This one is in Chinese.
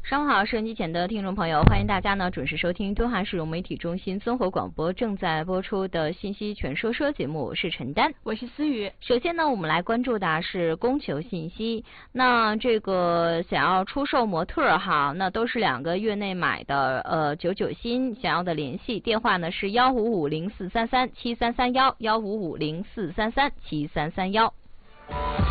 上午好，收音机前的听众朋友，欢迎大家呢准时收听东汉市容媒体中心综合广播正在播出的信息全说节目，我是陈丹， 我是思雨。 首先呢，我们来关注的是供求信息。那这个想要出售模特哈，那都是2个月内买的，99新，想要的联系电话呢是15504337331，15504337331。